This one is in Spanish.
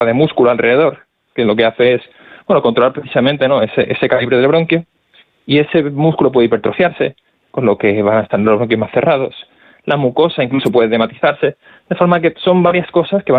de músculo alrededor, que lo que hace es, bueno, controlar precisamente, ¿no?, ese calibre del bronquio, y ese músculo puede hipertrofiarse, con lo que van a estar los bronquios más cerrados. La mucosa incluso puede dematizarse, de forma que son varias cosas que van